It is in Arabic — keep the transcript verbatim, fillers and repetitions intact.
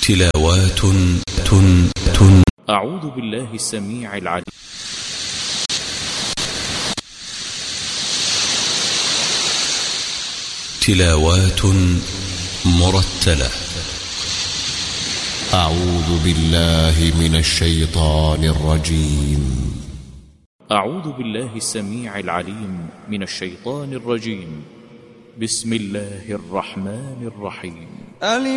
تلاوات تن تن أعوذ بالله السميع العليم. تلاوات مرتلة. أعوذ بالله من الشيطان الرجيم. أعوذ بالله السميع العليم من الشيطان الرجيم. بسم الله الرحمن الرحيم.